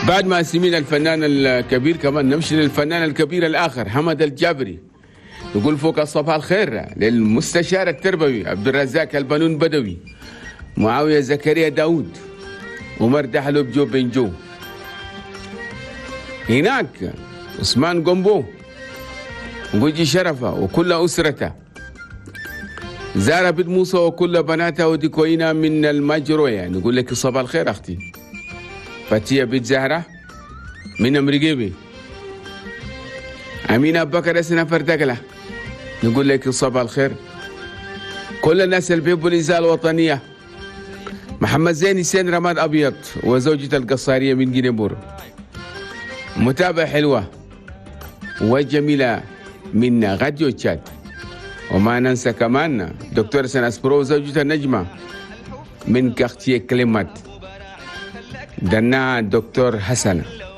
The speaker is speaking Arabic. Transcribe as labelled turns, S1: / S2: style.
S1: بعد ما سمينا الفنان الكبير كمان نمشي للفنان الكبير الآخر حمد الجابري. نقول فوق صباح الخير للمستشار التربوي عبد الرزاق البنون بدوي، معاوية زكريا داود، عمر دحلوب جو بن جو. هناك عثمان قنبو، وجي شرفة وكل أسرته، زارة بنت موسى وكل بناتها وديكوينا من المجروية. نقول لك صباح الخير أختي فتية بنت زهرة من أمريكيبي، أمينة أبو بكر اسنا فردقلة. نقول لك صباح الخير كل الناس اللي بيحبوا الإذاعة الوطنية. محمد زين حسين رماد أبيض وزوجته القصارية من جنبور، متابعة حلوة وجميلة من راديو تشاد. وما ننسى كمان دكتور سناس برو زوجته النجمة من كارتيه كليمات، دنا دكتور حسن.